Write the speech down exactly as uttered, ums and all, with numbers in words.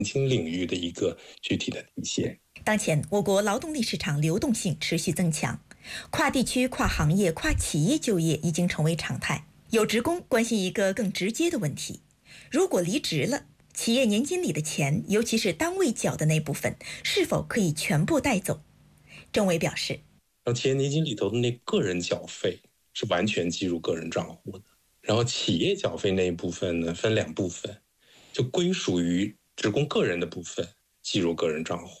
轻领域的一个具体的体现。 当前，我国劳动力市场流动性持续增强，跨地区、跨行业、跨企业就业已经成为常态。有职工关心一个更直接的问题：如果离职了，企业年金里的钱，尤其是单位缴的那部分，是否可以全部带走？郑伟表示， 然后企业年金里头的那个人缴费是完全计入个人账户的，然后企业缴费那一部分呢，分两部分，就归属于职工个人的部分计入个人账户，